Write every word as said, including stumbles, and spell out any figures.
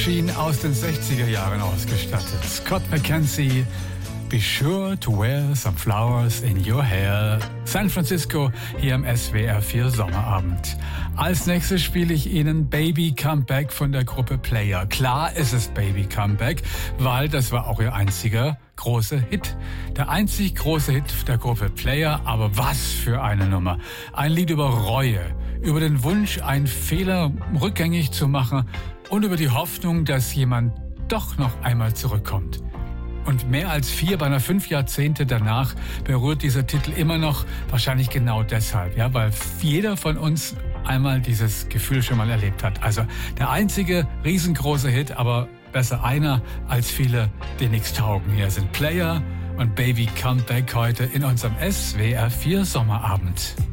Schien aus den sechziger Jahren ausgestattet. Scott McKenzie, Be sure to wear some flowers in your hair. San Francisco hier am S W R vier Sommerabend. Als nächstes spiele ich Ihnen Baby Comeback von der Gruppe Player. Klar ist es Baby Comeback, weil das war auch ihr einziger großer Hit. Der einzig große Hit der Gruppe Player, aber was für eine Nummer. Ein Lied über Reue, über den Wunsch, einen Fehler rückgängig zu machen und über die Hoffnung, dass jemand doch noch einmal zurückkommt. Und mehr als vier, beinahe fünf Jahrzehnte danach berührt dieser Titel immer noch, wahrscheinlich genau deshalb, ja, weil jeder von uns einmal dieses Gefühl schon mal erlebt hat. Also der einzige riesengroße Hit, aber besser einer als viele, die nichts taugen. Hier sind Player und Baby Comeback heute in unserem S W R vier Sommerabend.